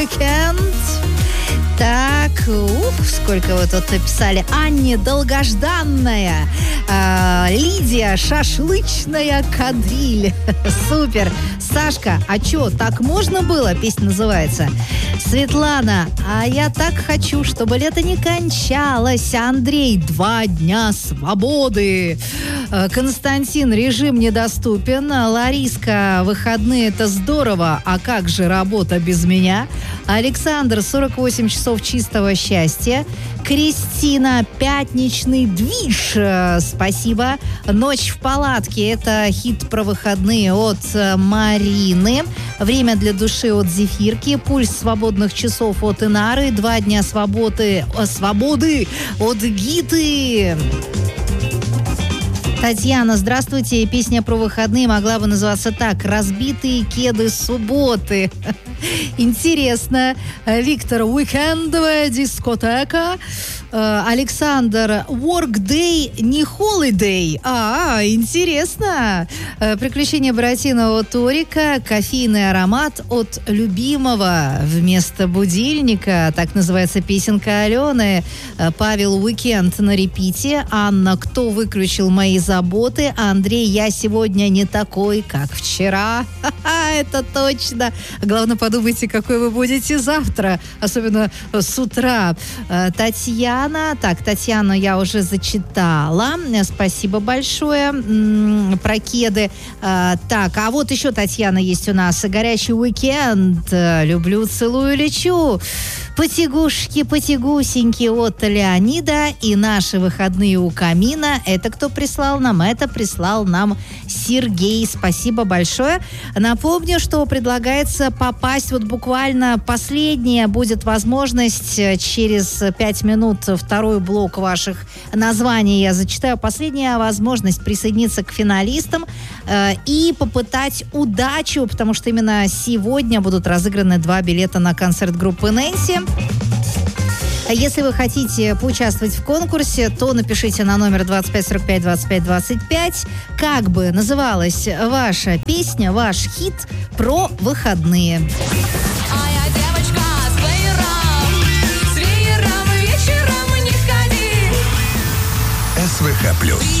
Weekend. Так, сколько вы тут написали. Анне долгожданная. Лидия шашлычная кадриль. Супер. Сашка, а чё, так можно было? Песня называется. Светлана, а я так хочу, чтобы лето не кончалось. Андрей, 2 дня свободы. Константин, режим недоступен. Лариска, выходные это здорово. А как же работа без меня? Александр, 48 часов чистого счастья. Кристина, пятничный движ. Спасибо. Ночь в палатке. Это хит про выходные от Марины. Время для души от Зефирки. Пульс свободных часов от Инары. 2 дня свободы от Гиты. Татьяна, здравствуйте. Песня про выходные могла бы называться так. «Разбитые кеды субботы». Интересно. Виктор, уикендовая дискотека. Александр, workday, не holiday. Интересно. Приключения Буратино от Орика. Кофейный аромат от любимого вместо будильника. Так называется песенка Алены. Павел, уикенд на репите. Анна, кто выключил мои заботы? Андрей, я сегодня не такой, как вчера. Это точно. Главное, подумайте, какой вы будете завтра. Особенно с утра. Татьяну я уже зачитала. Спасибо большое. Про кеды. Так, а вот еще Татьяна есть у нас. Горячий уикенд. Люблю, целую, лечу. Потягушки-потягусеньки от Леонида. И наши выходные у камина. Это кто прислал нам? Это прислал нам Сергей. Спасибо большое. Напомню, что предлагается попасть. Вот буквально последняя будет возможность через 5 минут второй блок ваших названий я зачитаю. Последняя возможность присоединиться к финалистам и попытать удачу, потому что именно сегодня будут разыграны 2 билета на концерт группы Нэнси. Если вы хотите поучаствовать в конкурсе, то напишите на номер 2545 25 25, как бы называлась ваша песня, ваш хит про выходные. СВХ+.